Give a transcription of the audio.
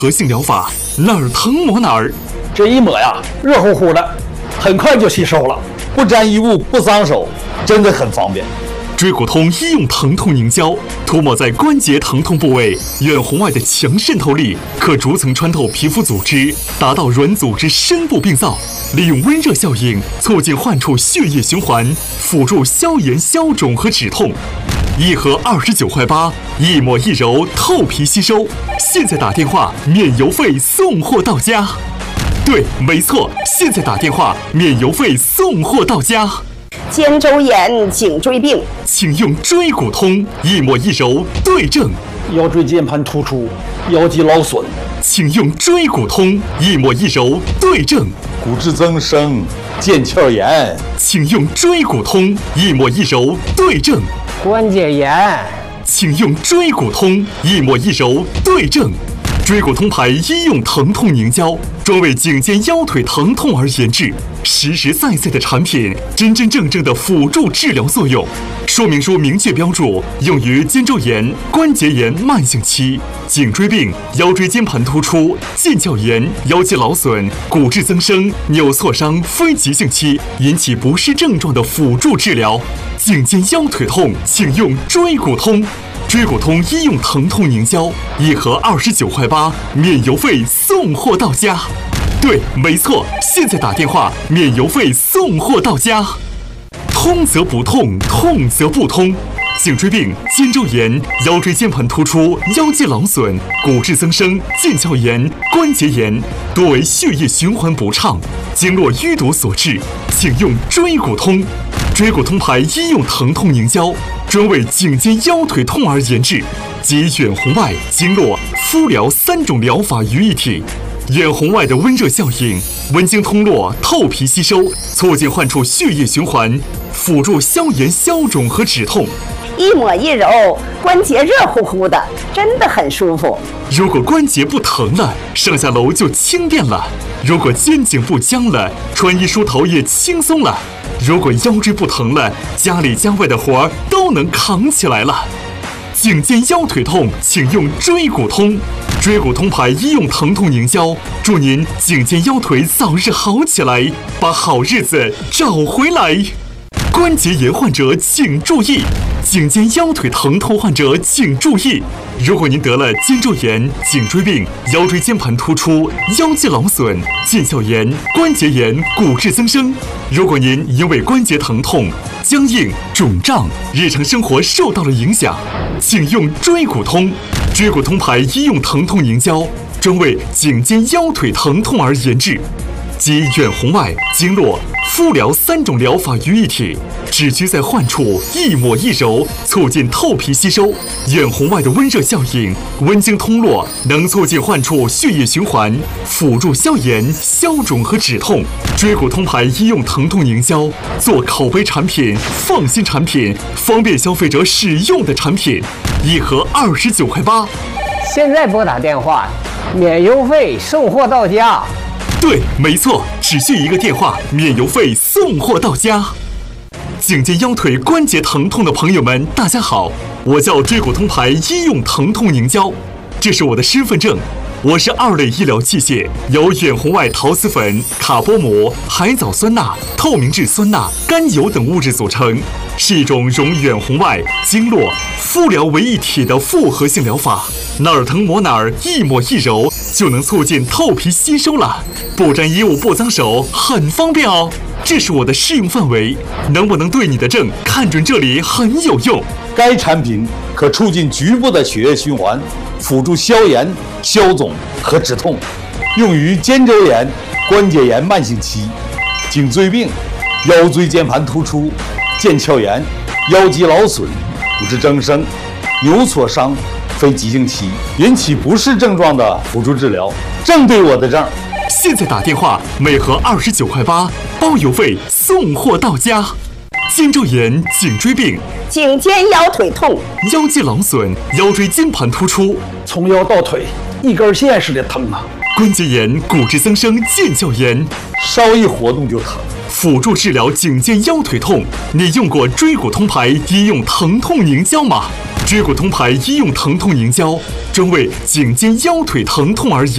核性疗法，哪儿疼抹哪儿。 这一抹呀，热乎乎的，很快就吸收了，不沾衣物，不脏手，真的很方便。 椎骨通医用疼痛凝胶涂抹在关节疼痛部位，远红外的强渗透力可逐层穿透皮肤组织，达到软组织深部病灶，利用温热效应促进患处血液循环，辅助消炎消肿和止痛。一盒29块8，一抹一揉，透皮吸收。现在打电话免邮费送货到家。对，没错，现在打电话免邮费送货到家。 肩周炎、颈椎病， 请用椎骨通，一抹一揉对症。 腰椎间盘突出、腰肌劳损， 请用椎骨通，一抹一揉对症。 骨质增生、腱鞘炎， 请用椎骨通，一抹一揉对症。 关节炎， 请用椎骨通，一抹一揉对症。椎骨通牌医用疼痛凝胶，专为颈肩腰腿疼痛而研制，实实在在的产品，真真正正的辅助治疗作用。说明书明确标注，用于肩周炎、关节炎慢性期、颈椎病、腰椎间盘突出、腱鞘炎、腰肌劳损、骨质增生、扭挫伤非急性期引起不适症状的辅助治疗。颈肩腰腿痛，请用椎骨通。椎骨通医用疼痛凝胶，一盒29块8，免邮费送货到家。对，没错，现在打电话免邮费送货到家。通则不痛，痛则不通。颈椎病、肩周炎、腰椎间盘突出、腰肌劳损、骨质增生、腱鞘炎、关节炎，多为血液循环不畅、经络淤堵所致，请用椎骨通。椎骨通牌医用疼痛凝胶，专为颈肩腰腿痛而研制，集远红外、经络、敷疗3种疗法于一体。远红外的温热效应，温经通络，透皮吸收，促进患处血液循环，辅助消炎消肿和止痛。 一抹一揉，关节热乎乎的，真的很舒服。 如果关节不疼了，上下楼就轻便了；如果肩颈不僵了，穿衣梳头也轻松了；如果腰椎不疼了，家里家外的活儿都能扛起来了。颈肩腰腿痛，请用椎骨通。椎骨通牌医用疼痛凝胶，祝您颈肩腰腿早日好起来，把好日子找回来。关节炎患者请注意，颈肩腰腿疼痛患者请注意。如果您得了肩周炎、颈椎病、腰椎间盘突出、腰肌劳损、腱鞘炎、关节炎、骨质增生，如果您因为关节疼痛、僵硬、肿胀，日常生活受到了影响，请用椎骨通。椎骨通牌医用疼痛凝胶，专为颈肩腰腿疼痛而研制，集远红外、经络、敷疗3种疗法于一体，只需在患处一抹一揉，促进透皮吸收。远红外的温热效应，温经通络，能促进患处血液循环，辅助消炎消肿和止痛。椎骨通牌医用疼痛凝胶，做口碑产品、放心产品、方便消费者使用的产品，一盒29块8。 现在拨打电话，免邮费送货到家。 对，没错，只需一个电话，免邮费送货到家。颈肩腰腿关节疼痛的朋友们，大家好，我叫椎骨通牌医用疼痛凝胶，这是我的身份证。我是2类医疗器械，由远红外陶瓷粉、卡波膜、海藻酸钠、透明质酸钠、甘油等物质组成，是一种融远红外、经络、敷疗为一体的复合性疗法。哪儿疼抹哪儿，一抹一揉就能促进透皮吸收了，不沾衣物不脏手，很方便哦。这是我的适用范围，能不能对你的症看准这里很有用。 该产品可促进局部的血液循环，辅助消炎、消肿和止痛，用于肩周炎、关节炎慢性期、颈椎病、腰椎间盘突出、腱鞘炎、腰肌劳损、骨质增生、扭挫伤非急性期引起不适症状的辅助治疗，正对我的症。 现在打电话，每盒29块8，包邮费送货到家。肩周炎、颈椎病、 颈肩腰腿痛、 腰肌劳损、腰椎间盘突出， 从腰到腿一根线似的疼啊！ 关节炎、骨质增生、腱鞘炎， 稍一活动就疼。 辅助治疗颈肩腰腿痛，你用过椎骨通牌医用疼痛凝胶吗？椎骨通牌医用疼痛凝胶，专为颈肩腰腿疼痛而研。